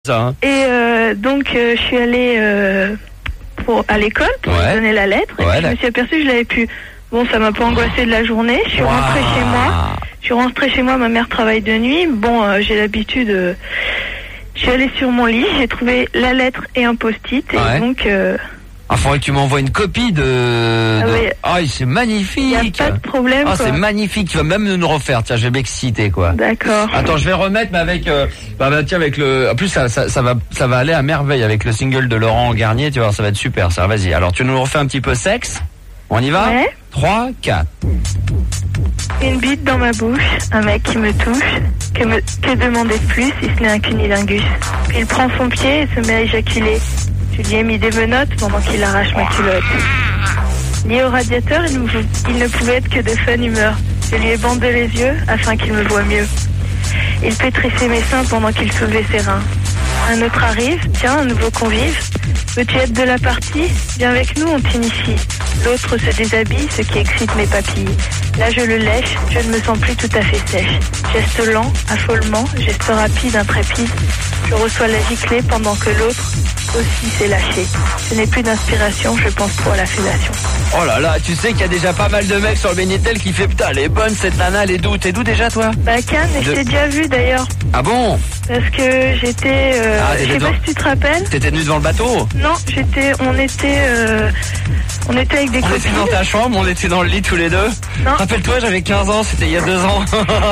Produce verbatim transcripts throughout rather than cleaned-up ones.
Ça, hein. Et euh, donc euh, je suis allée euh, pour, à l'école pour ouais. lui donner la lettre. Et ouais, puis je me suis aperçue que je l'avais plus. Bon, ça m'a pas angoissée de la journée. Je suis wow. rentrée chez moi. Je suis rentrée chez moi. Ma mère travaille de nuit. Bon, euh, j'ai l'habitude. Euh, je suis allée sur mon lit. J'ai trouvé la lettre et un post-it. Et ouais. donc. Euh, Ah, faudrait que tu m'envoies une copie de... de... Ah, oui. ah c'est magnifique. Y a pas de problème. Ah, quoi. c'est magnifique. Tu vas même nous le refaire. Tiens, je vais m'exciter, quoi. D'accord. Attends, je vais remettre, mais avec... Euh... Bah, bah, tiens, avec le... En plus, ça, ça, ça, va, ça va aller à merveille avec le single de Laurent Garnier. Tu vois, ça va être super, ça. Vas-y. Alors, tu nous le refais un petit peu sexe. On y va? Ouais. trois, quatre. Une bite dans ma bouche, un mec qui me touche. Que, me... que demander de plus si ce n'est un cunilingus? Puis il prend son pied et se met à éjaculer. Je lui ai mis des menottes pendant qu'il arrache ma culotte. Lié au radiateur, il, me... il ne pouvait être que de fun humeur. Je lui ai bandé les yeux afin qu'il me voie mieux. Il pétrissait mes seins pendant qu'il soulevait ses reins. Un autre arrive, tiens, un nouveau convive. Veux-tu être de la partie? Viens avec nous, on t'initie. L'autre se déshabille, ce qui excite mes papilles. Là, je le lèche, je ne me sens plus tout à fait sèche. Geste lent, affolement, geste rapide, intrépide. Je reçois la giclée pendant que l'autre aussi s'est lâché. Je n'ai plus d'inspiration, je pense trop à la fellation. Oh là là, tu sais qu'il y a déjà pas mal de mecs sur le Bénitel qui fait putain, elle est bonne cette nana, elle est d'où? T'es d'où déjà toi? Bah Cannes, et De... je t'ai déjà vu d'ailleurs. Ah bon? Parce que j'étais... Euh, ah, je sais devant... pas si tu te rappelles. T'étais venu devant le bateau? Non, j'étais... On était... Euh, on était avec des on copines. On était dans ta chambre, on était dans le lit tous les deux. Non. Rappelle-toi, j'avais quinze ans, c'était il y a deux ans.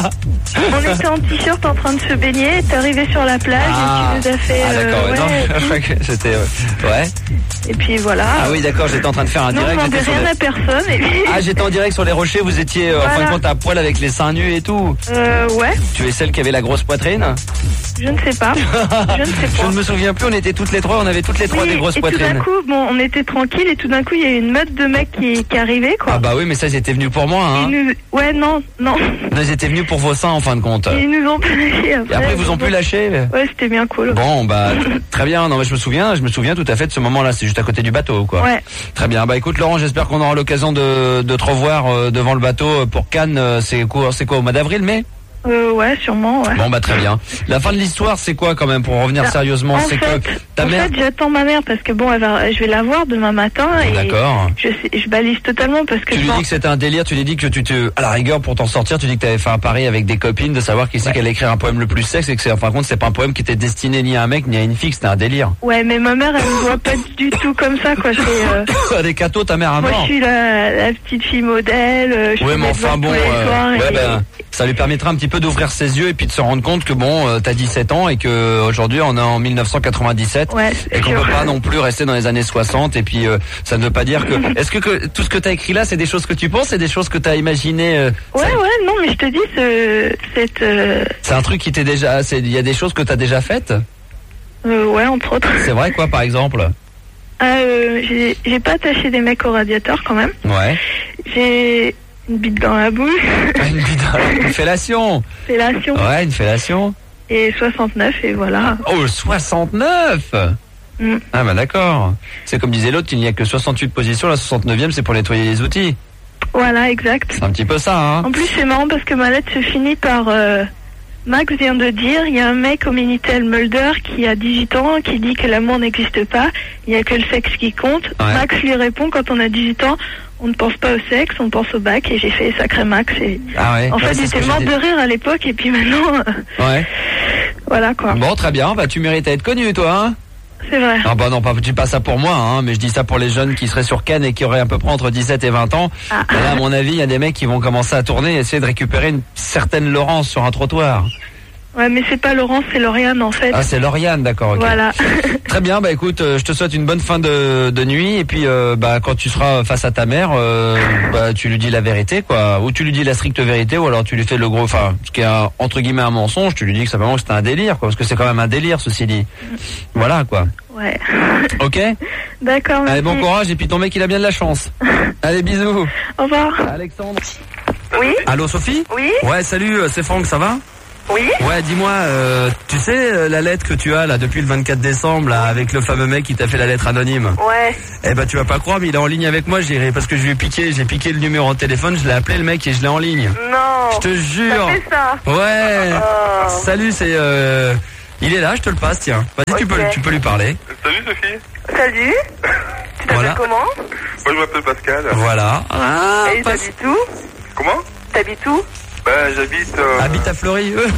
On était en t-shirt en train de se baigner, t'es arrivé sur la plage ah. et tu nous as fait... Ah d'accord, euh, ouais, ouais, non, c'était... Ouais. Et puis voilà. Ah oui d'accord, j'étais en train de faire un non, direct. Non, je rien les... à personne. Et puis... Ah, j'étais en direct sur les rochers, vous étiez euh, voilà. En fin de compte à poil avec les seins nus et tout. Euh, ouais. Tu es celle qui avait la grosse poitrine? Je ne sais pas. Je ne sais pas. Je ne me souviens plus, on était toutes les trois, on avait toutes les trois oui, des grosses et poitrines. Et tout d'un coup, bon, on était tranquille et tout d'un coup, il y a eu une meute de mecs qui, qui arrivaient, quoi. Ah bah oui, mais ça, ils étaient venus pour moi, hein. Ils nous... Ouais, non, non. Non, ils étaient venus pour vos seins, en fin de compte. Et ils nous ont pas lâchés après. Et après, ils vous ont plus lâché? Ouais, c'était bien cool. Bon, bah, très bien. Non, mais je me souviens, je me souviens tout à fait de ce moment-là. C'est juste à côté du bateau, quoi. Ouais. Très bien. Bah, écoute, Laurent, j'espère qu'on aura l'occasion de, de te revoir euh, devant le bateau pour Cannes. Euh, c'est quoi, c'est quoi, au mois d'avril, mai? Euh, ouais, sûrement, ouais. Bon, bah, très bien. La fin de l'histoire, c'est quoi, quand même, pour revenir bah, sérieusement? C'est que ta en mère... fait, j'attends ma mère parce que bon, elle va, je vais la voir demain matin et d'accord. Je, je balise totalement parce que tu je lui dis que c'était un délire, tu lui dis que tu te, à la rigueur, pour t'en sortir, tu dis que tu avais fait un pari avec des copines de savoir qui c'est ouais. qu'elle allait écrire un poème le plus sexe et que c'est, en fin de compte, c'est pas un poème qui était destiné ni à un mec ni à une fille, c'était un délire. Ouais, mais ma mère, elle me voit pas du tout comme ça, quoi. Euh... Des cathos, ta mère à mort. Moi, je suis la, la petite fille modèle. Je ouais, mais enfin bon, euh, ouais, et... ben, ça lui permettra un petit peu d'ouvrir ses yeux et puis de se rendre compte que bon, euh, t'as dix-sept ans et que aujourd'hui on est en mille neuf cent quatre-vingt-dix-sept ouais, et qu'on peut pas non plus rester dans les années soixante et puis euh, ça ne veut pas dire que. Est-ce que, que tout ce que t'as écrit là, c'est des choses que tu penses, c'est des choses que t'as imaginé euh, Ouais, ça... ouais, non, mais je te dis, ce, cette. Euh... C'est un truc qui t'est déjà. Il y a des choses que t'as déjà faites. Euh, ouais, entre autres. C'est vrai quoi, par exemple? Euh, j'ai, j'ai pas attaché des mecs au radiateur quand même. Ouais. J'ai une bite dans la bouche. Une bite dans la une fellation. Fellation. Ouais, une fellation. Et soixante-neuf et voilà. Oh, soixante-neuf. Mm. Ah bah d'accord. C'est comme disait l'autre, il n'y a que soixante-huit positions, la soixante-neuvième c'est pour nettoyer les outils. Voilà, exact. C'est un petit peu ça, hein. En plus c'est marrant parce que ma lettre se finit par... Euh, Max vient de dire, il y a un mec au Minitel Mulder qui a dix-huit ans, qui dit que l'amour n'existe pas, il n'y a que le sexe qui compte. Ouais. Max lui répond, quand on a dix-huit ans, on ne pense pas au sexe, on pense au bac, et j'ai fait sacré Max. Et... Ah ouais. En fait, ouais, j'étais morte de rire à l'époque, et puis maintenant... Ouais. Voilà, quoi. Bon, très bien, bah tu mérites à être connu, toi, hein. C'est vrai. Ah bah non, pas, je dis pas ça pour moi, hein, mais je dis ça pour les jeunes qui seraient sur Cannes et qui auraient à peu près entre dix-sept et vingt ans. Ah. Et là, à mon avis, il y a des mecs qui vont commencer à tourner et essayer de récupérer une certaine Laurence sur un trottoir. Ouais, mais c'est pas Laurence, c'est Lauriane en fait. Ah, c'est Lauriane, d'accord. Okay. Voilà. Très bien, bah écoute, euh, je te souhaite une bonne fin de, de nuit et puis euh, bah quand tu seras face à ta mère, euh, bah tu lui dis la vérité quoi, ou tu lui dis la stricte vérité, ou alors tu lui fais le gros, enfin ce qui est un, entre guillemets un mensonge, tu lui dis que simplement que c'était un délire quoi, parce que c'est quand même un délire ceci dit. Voilà quoi. Ouais. Ok. D'accord. Merci. Allez, bon courage et puis ton mec il a bien de la chance. Allez, bisous. Au revoir. Alexandre. Oui. Allô Sophie. Oui. Ouais, salut, c'est Franck, ça va? Oui. Ouais, dis-moi, euh, tu sais euh, la lettre que tu as là depuis le vingt-quatre décembre là avec le fameux mec qui t'a fait la lettre anonyme. Ouais. Eh ben tu vas pas croire, mais il est en ligne avec moi, j'irai parce que je lui ai piqué, j'ai piqué le numéro en téléphone, je l'ai appelé le mec et je l'ai en ligne. Non. Je te jure. T'as fait ça? Ouais. Oh. Salut, c'est euh, Il est là, je te le passe, tiens. Vas-y, okay. tu peux, tu peux lui parler. Salut Sophie. Salut. Tu t'appelles Voilà. comment? Moi je m'appelle Pascal. Voilà. Ah, Et Pas- t'habites où? Comment? T'habites où? Ben j'habite... Euh, Habite à Fleury, eux.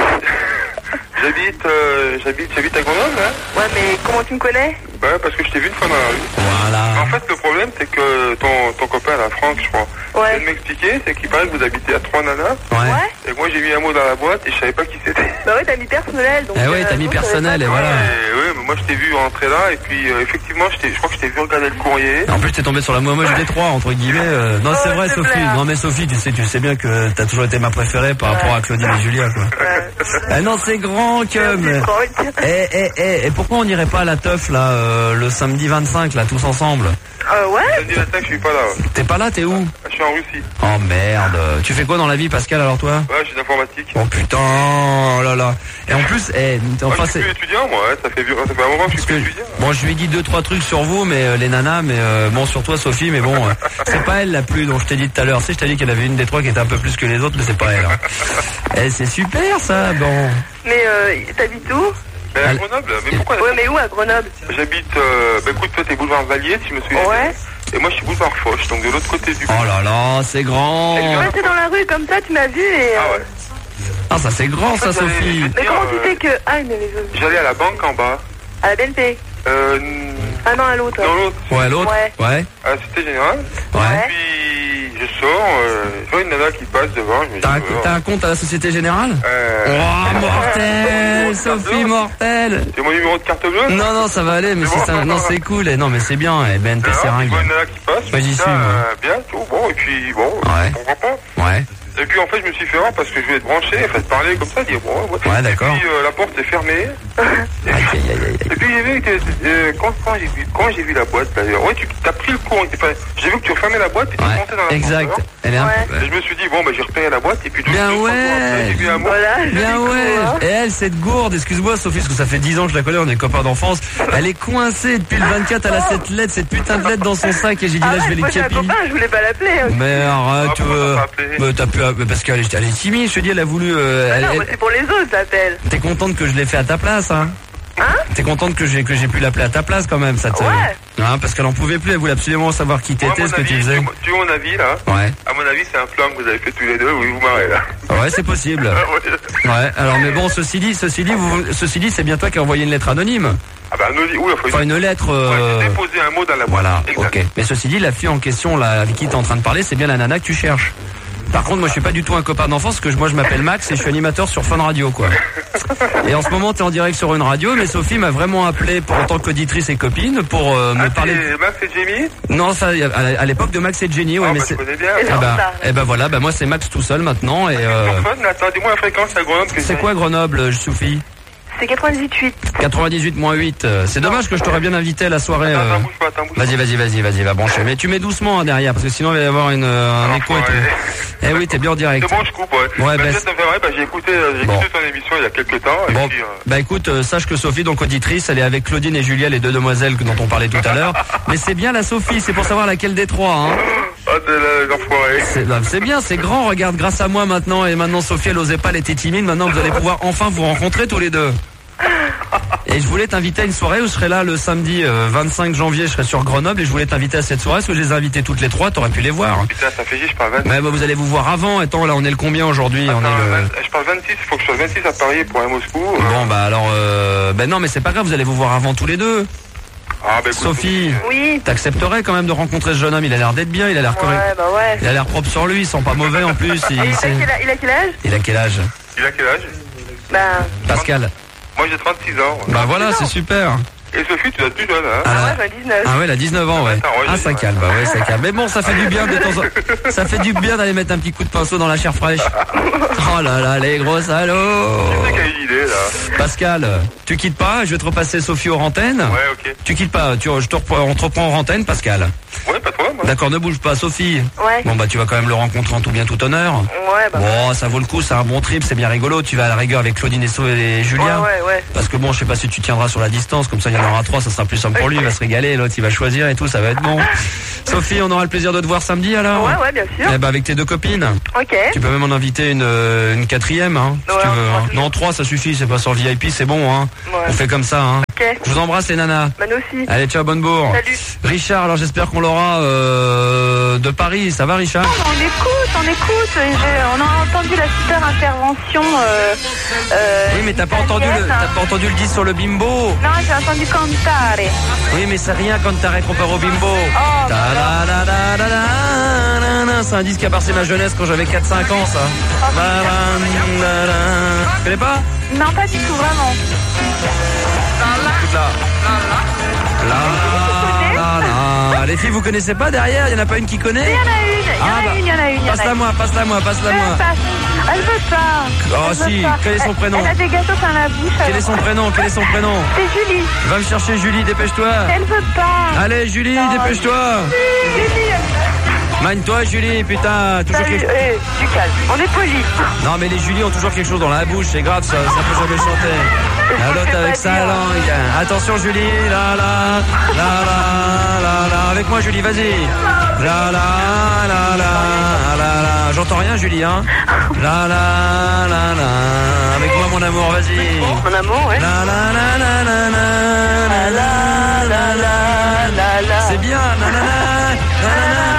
J'habite... Euh, j'habite j'habite à Grenoble, hein. Ouais, mais comment tu me connais? Ouais, parce que je t'ai vu une fois dans la rue. Voilà. En fait, le problème, c'est que ton, ton copain, là, Franck, je crois, Ouais. vient de m'expliquer, c'est qu'il paraît que vous habitez à Trois Nanas. Ouais. Ouais. Et moi, j'ai mis un mot dans la boîte et je savais pas qui c'était. Bah ouais, t'as mis personnel. Donc, Eh ouais, t'as euh, mis non, je savais personnel pas. et voilà. Et, ouais, mais moi, je t'ai vu rentrer là et puis, euh, effectivement, je, t'ai- je crois que je t'ai vu regarder le courrier. En plus, t'es tombé sur la moche des trois, entre guillemets. euh. Non, c'est Oh, vrai, c'est Sophie. clair. Non, mais Sophie, tu sais, tu sais bien que t'as toujours été ma préférée par rapport à Claudine et Julia, quoi. Ouais. Ah non, c'est grand comme. Merci, Franck. Eh, eh, eh, et pourquoi on n'irait pas à la teuf, là, euh, le samedi vingt-cinq, là, tous ensemble? Euh, ouais. Samedi vingt-cinq, je suis pas là. Ouais. T'es pas là, t'es où? Je suis en Russie. Oh merde. Tu fais quoi dans la vie, Pascal, alors toi? Ouais, je suis d'informatique. Oh putain, oh là là. Et en plus, eh, Moi, enfin, je suis c'est. plus étudiant, moi. Ouais. Ça, fait, ça fait un moment que je suis Parce que, plus étudiant. bon, je lui ai dit deux trois trucs sur vous, mais euh, les nanas, mais euh, bon, sur toi, Sophie, mais bon, euh, c'est pas elle la plus dont je t'ai dit tout à l'heure. Tu sais, je t'ai dit qu'elle avait une des trois qui était un peu plus que les autres, mais c'est pas elle. Hein. Eh, c'est super ça. Bon. Mais euh, t'habites où? Mais à Allez. Grenoble. Mais pourquoi Ouais, mais où à Grenoble? J'habite... Euh, bah écoute, toi, t'es boulevard Valier, si je me souviens. Ouais. Et moi, je suis boulevard Foch, donc de l'autre côté du... Oh là là, c'est grand. Ouais, t'es dans la rue comme ça, tu m'as vu et... euh, Ah ouais. Ah, ça c'est grand, ça, En fait, j'allais- Sophie. Mais comment Euh, tu sais que... Ah, mais les... J'allais à la banque en bas. À la B N P. Euh... Ah non, à l'autre. Dans l'autre. Ouais, l'autre. Ouais. Ouais. À la Cité Générale. Ouais. Puis, je sors, euh, je vois une nana qui passe devant, je me dis... T'as un, euh, t'as un compte à la Société Générale? euh, Oh, mortel, Sophie, mortel. C'est mon numéro de carte bleue? Non, non, ça va aller, mais C'est c'est bon. ça. Non, c'est cool. Et non, mais c'est bien. Et B N P, c'est Alors, je ringue. vois une nana qui passe, je Moi, me j'y dis, suis, ça, moi. euh, bien, tout, bon, et puis, bon, Ouais. je comprends pas. Ouais. Et puis, en fait, je me suis fait voir parce que je voulais être branché, en fait, parler comme ça, dire, bon, ouais. Ouais, d'accord. Et puis, euh, la porte est fermée. Aïe, aïe, aïe, aïe. Et puis, j'ai vu que, euh, quand, quand j'ai vu, quand j'ai vu la boîte, d'ailleurs, ouais, tu t'as pris le coup, hein, t'es pas- j'ai vu que tu refermais la boîte et tu es Ouais, monté dans la exact. porte, Elle est un Ouais. peu. et je me suis dit, bon, bah, j'ai repéré la boîte, et puis, Bien deux, deux, trois ouais. jours après, j'ai vu un mot. Voilà. Bien joli ouais. coup, hein. Et elle, cette gourde, excuse-moi Sophie, parce que ça fait dix ans que je la connais, on est copains d'enfance. Elle est coincée depuis le vingt-quatre, elle a cette lettre, cette putain de lettre dans son sac et j'ai dit Ah là je ouais, vais les moi j'ai un capi. copain, je voulais pas l'appeler. hein. Mais arrête, Ah, tu pourquoi veux. t'as pas appelé Mais t'as pu. mais parce qu'elle est, elle est timide, je te dis, elle a voulu. euh, Ah elle- non, moi elle- c'est pour les autres, j'appelle. T'es contente que je l'ai fait à ta place, hein? Hein? T'es contente que j'ai que j'ai pu l'appeler à ta place quand même, ça te. Ouais. Hein, parce qu'elle en pouvait plus, elle voulait absolument savoir qui Moi, à t'étais, mon ce que tu avis, faisais. tu- Tu vois mon avis, là? Ouais. À mon avis, c'est un plan que vous avez fait tous les deux, oui, vous marrez, là. Ouais, c'est possible. Ah, ouais. Ouais. Alors, mais bon, ceci dit, ceci dit, vous, ceci dit, c'est bien toi qui as envoyé une lettre anonyme. Ah, bah, nous, oui, il faut Enfin, une lettre. euh, Ouais, j'ai déposé un mot dans la boîte. Voilà, Exact. ok. Mais ceci dit, la fille en question, là, avec qui t'es en train de parler, c'est bien la nana que tu cherches. Par contre, moi, je suis pas du tout un copain d'enfance, parce que je- moi, je m'appelle Max et je suis animateur sur Fun Radio, quoi. Et en ce moment, t'es en direct sur une radio, mais Sophie m'a vraiment appelé pour, en tant qu'auditrice et copine pour euh, me Ah, parler. de- c'est Max et Jamie? Non, ça, à, à l'époque de Max et Jenny, ouais, Ah, mais bah, c'est. je connais bien. Et Ah en bah, retard. eh ben voilà, bah moi c'est Max tout seul maintenant et euh, Sur Fun, là, attends, dis-moi la fréquence à Grenoble. que c'est j'ai- quoi Grenoble, Sophie? C'est quatre-vingt-dix-huit. quatre-vingt-dix-huit moins huit. euh, C'est dommage que je t'aurais bien invité à la soirée. Attends, euh. attends, bouge pas, attends, bouge Vas-y, vas-y, vas-y, vas-y, va brancher. Mais tu mets doucement hein, derrière, parce que sinon il va y avoir une, euh, un Alors, écho et ouais. tout. Eh oui, t'es bien en direct. C'est bon, je coupe, ouais. Ouais, bah, bah, ça, ça me fait vrai, bah, j'ai écouté, euh, j'ai Bon. écouté ton émission il y a quelques temps, et Bon, puis, euh, bah écoute, euh, sache que Sophie, donc auditrice, elle est avec Claudine et Julia, les deux demoiselles que- dont on parlait tout à l'heure. Mais c'est bien la Sophie, c'est pour savoir laquelle des trois. Hein. ah, t'es là, l'enfoiré. C'est bah, c'est bien, c'est grand. Regarde, grâce à moi maintenant, et maintenant Sophie, elle osait pas, elle était timide. Maintenant, vous allez pouvoir enfin vous rencontrer tous les deux. Et je voulais t'inviter à une soirée où je serai là le samedi euh, vingt-cinq janvier, je serai sur Grenoble et je voulais t'inviter à cette soirée parce que je les ai invités toutes les trois, t'aurais pu les voir. Putain, ça fait chier, je parle vingt-six. Ouais, bah vous allez vous voir avant. Attends, là on est le combien aujourd'hui? On Attends, est le... vingt- Je parle vingt-six, il faut que je sois vingt-six à Paris pour aller à Moscou. euh. Bon bah alors, euh... ben non mais c'est pas grave, vous allez vous voir avant tous les deux. Ah, bah, écoute, Sophie, Oui. t'accepterais quand même de rencontrer ce jeune homme? Il a l'air d'être bien, il a l'air correct. Ouais, bah ouais. Il a l'air propre sur lui, il sent pas mauvais en plus. Il, Et il, a sait- quel, a- il a quel âge? il a quel âge? il a quel âge? Bah, Pascal. Moi, j'ai trente-six ans. Bah voilà, c'est super. Et Sophie, tu es plus jeune, hein? Ah, ah ouais, j'en ai dix-neuf. Ah ouais, elle a dix-neuf ans, ouais. Attends, ouais, Ah, j'ai- ça calme, bah ouais, ça calme. Mais bon, ça fait du bien de temps en... Ça fait du bien d'aller mettre un petit coup de pinceau dans la chair fraîche. Oh là là, les gros salauds. C'est quelle idée, là? Pascal, tu quittes pas, je vais te repasser Sophie aux antennes. Ouais, ok. Tu quittes pas, tu, je te reprends, on te reprend aux antennes, Pascal. Ouais, pas de problème. moi. D'accord, ne bouge pas, Sophie. Ouais. Bon bah tu vas quand même le rencontrer en tout bien tout honneur. Ouais, bah. Bon, ça vaut le coup, c'est un bon trip, c'est bien rigolo. Tu vas à la rigueur avec Claudine et, so et Julien. Ouais, ouais, ouais. Parce que bon, je sais pas si tu tiendras sur la distance, comme ça il y en aura trois, ça sera plus simple pour lui, il va se régaler, l'autre il va choisir et tout, ça va être bon. Sophie, on aura le plaisir de te voir samedi alors. Ouais, ouais, bien sûr. Eh ben avec tes deux copines. Ok. Tu peux même en inviter une, euh, une quatrième, hein, si Ouais, tu veux. on Hein. fera Non, trois, ça suffit, c'est pas sur le V I P, c'est bon, hein. Ouais. On fait comme ça, hein. Ok. Je vous embrasse les nanas. Bah, nous aussi. Allez, ciao, bonne bourre. Salut. Richard, alors j'espère qu'on l'aura euh, de Paris, ça va Richard? On écoute, on écoute. Et je- on a entendu la super intervention. Euh, euh, Oui, mais t'as pas entendu le, t'as pas entendu le disque sur le bimbo. Non, j'ai entendu cantare. Oui, mais c'est rien quand t'arrêtes comparé au bimbo. Oh, Ta la la la la la la la. C'est un disque qui a passé ma jeunesse quand j'avais quatre cinq ans, ça. La la la la. Tu connais pas? Non, pas du tout, vraiment. Écoute là. La la la la. Les filles, vous connaissez pas derrière? Il y en a pas une qui connaît? Il y en a une, il y en Ah, a bah, une, il y en a une. il y en a Passe-la une. moi, passe-la moi, passe-la Elle moi. passe. Elle veut pas. Oh, Elle veut si, pas. quel est son Elle- prénom? Elle a des gâteaux dans la bouche. Quel est son prénom? Quel est son prénom? C'est Julie. Va me chercher Julie, dépêche-toi. Elle veut pas. Allez Julie, Non, dépêche-toi. Julie. Magne-toi Julie, putain, toujours Salut, quelque... eh, du calme. On est poli. Non mais les Julie ont toujours quelque chose dans la bouche, c'est grave, ça, ça peut jamais chanter. La l'autre avec sa langue. Attention Julie, la la, la la, la la. Avec moi Julie, vas-y. La la, la la, la la. J'entends rien Julie, hein. La la, la la. Avec moi mon amour, vas-y. Mon amour, ouais. La la la la la la, la la la la la. C'est bien, la la la, la la.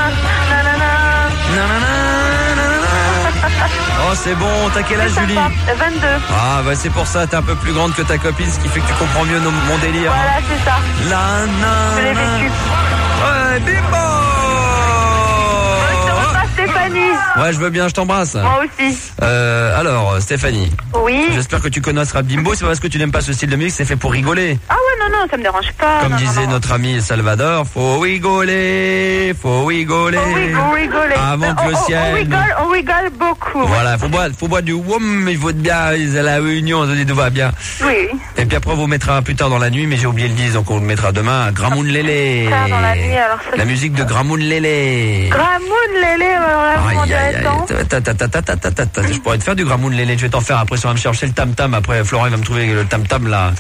Oh c'est bon, t'as quel âge Julie? vingt-deux. Ah bah c'est pour ça, t'es un peu plus grande que ta copine, ce qui fait que tu comprends mieux nos- mon délire. Voilà, c'est ça. La Je l'ai na vécu. Ouais, bimbo. Je te repasse Stéphanie. Ouais, je veux bien, je t'embrasse. Moi aussi. Euh, alors, Stéphanie, Oui. j'espère que tu connaîtras Bimbo, c'est pas parce que tu n'aimes pas ce style de musique, c'est fait pour rigoler. Ah ouais, non, non, ça me dérange pas. Comme non, disait non, non. notre ami Salvador, faut rigoler, faut rigoler. On rigole, on rigole. Avant que on, le on- ciel... On rigole, on rigole beaucoup. Voilà, faut boire, faut boire du wom, il faut être bien, à la réunion, tout va bien. Oui. Et puis après, on vous mettra plus tard dans la nuit, mais j'ai oublié le disque, donc on le mettra demain. Gramoun Lélé. Tard dans la nuit, alors ça, La c'est- musique de Gramoun Lélé. Gramoun Lélé, alors là, vous m'en Aïe, aïe, direz tant. aïe. Ta, ta, ta, ta, ta, ta, ta, ta. Je pourrais te faire du Gramoun Lélé, je vais t'en faire après, ça va me chercher le tam-tam. Après, Florent, il va me trouver le tam-tam là.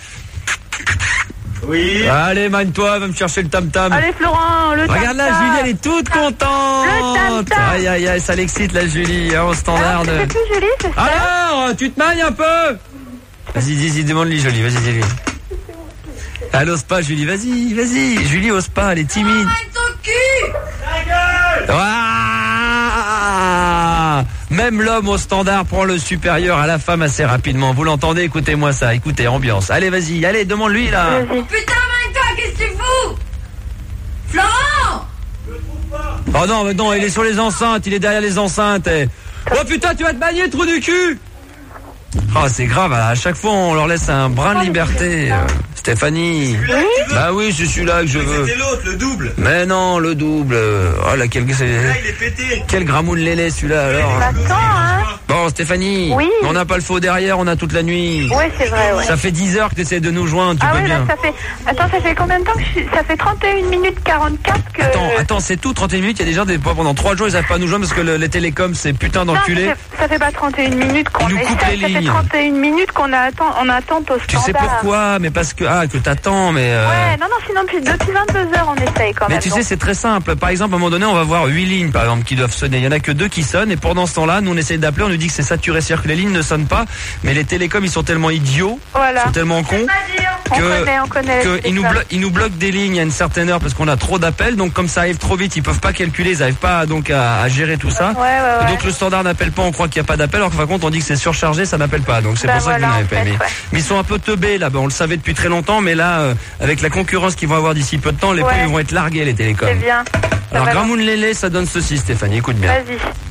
Oui. Allez, magne-toi, va me chercher le tam-tam. Allez, Florent, le Regarde là, tam-tam. Julie, elle est toute contente. Le tam-tam. Aïe, aïe, aïe, ça l'excite la Julie, hein, au standard Alors, de... c'est plus Julie, c'est ça? Alors, tu te mailles un peu? Vas-y, dis-y, demande-lui, Julie, vas-y, dis-lui. Elle ose pas, Julie, vas-y, vas-y. Julie ose pas, elle est timide. Ah, même l'homme au standard prend le supérieur à la femme assez rapidement. Vous l'entendez? Écoutez-moi ça, écoutez, ambiance. Allez, vas-y, allez, demande-lui là. Vas-y. Putain, Marie-toi, qu'est-ce que tu fous? Florent! Oh non, mais non, il est sur les enceintes, il est derrière les enceintes. eh. Oh putain, tu vas te bagner, trou du cul! Oh, c'est grave, à chaque fois on leur laisse un brin de liberté. euh, Stéphanie. Bah oui, c'est celui-là que je veux. C'était l'autre, le double. Mais non, le double. Oh là, quel, Là, il est pété. quel gramoun lélé celui-là alors. Attends, hein. Bon, Stéphanie. Oui. On n'a pas le faux derrière, on a toute la nuit. Ouais, c'est vrai, ouais. Ça fait dix heures que tu essaies de nous joindre, tu Ah peux ouais, là, bien. ça fait... Attends, ça fait combien de temps que je suis... Ça fait trente et une minutes quarante-quatre que... Attends, attends, c'est tout, trente et une minutes, il y a des gens, des, pendant trois jours, ils savent pas nous joindre parce que le- les télécoms, c'est putain Non, d'enculés. ça fait, ça fait pas trente et une minutes qu'on Ils nous coupent essaie, les ça fait lignes. trente et une minutes qu'on a attend, on attend au standard. Tu sais pourquoi? Mais parce que, ah, que t'attends, mais... euh, Ouais, non, non, sinon depuis, depuis vingt-deux heures on essaye quand Mais même. tu donc. sais, c'est très simple. Par exemple, à un moment donné, on va voir huit lignes, par exemple, qui doivent sonner. Il y en a que deux qui sonnent, et pendant ce temps-là, nous, on essaie d'appeler, on nous dit que c'est saturé, c'est-à-dire que les lignes ne sonnent pas, mais les télécoms, ils sont tellement idiots, Voilà. ils sont tellement cons, On que, connaît, on connaît. que les ils nous, télécoms. blo- ils nous bloquent des lignes à une certaine heure parce qu'on a trop d'appels, donc comme ça arrive trop vite, ils peuvent pas calculer, ils n'arrivent pas donc à, à gérer tout ça. Ouais, ouais, Et ouais. donc le standard n'appelle pas, on croit qu'il n'y a pas d'appel, alors qu'en fin de compte, on dit que c'est surchargé, ça n'appelle pas. Donc c'est Bah pour ça que voilà, vous n'avez en pas fait, aimé. ouais. Mais ils sont un peu teubés là, bah, on le savait depuis très longtemps, mais là, euh, avec la concurrence qu'ils vont avoir d'ici peu de temps, les Ouais. prix ils vont être largués, les télécoms. C'est bien. Ça Alors va. Gramoun Lélé, ça donne ceci, Stéphanie, écoute bien. Vas-y.